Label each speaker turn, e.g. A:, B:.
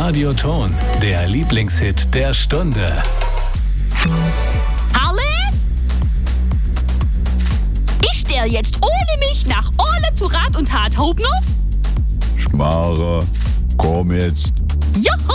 A: Radioton, der Lieblingshit der Stunde.
B: Harle? Ist der jetzt ohne mich nach Orle zu Rat und Tat, Hobner?
C: Schmarre, komm jetzt.
B: Joho!